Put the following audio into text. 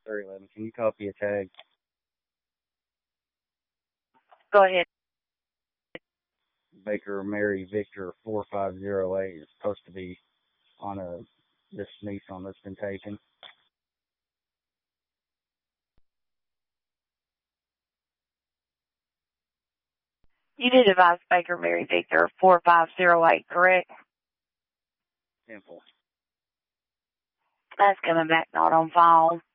311. Can you copy a tag? Go ahead. Baker Mary Victor 4508 is supposed to be on this Nissan that's been taken. You did advise Baker Mary Victor 4508, correct? Simple. That's coming back not on file.